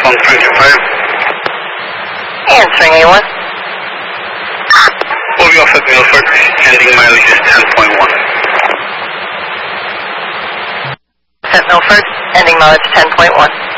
1 Franklin Fire. Answering A1. Will be off at Milford, ending mileage is 10.1. At Milford, ending mileage 10.1.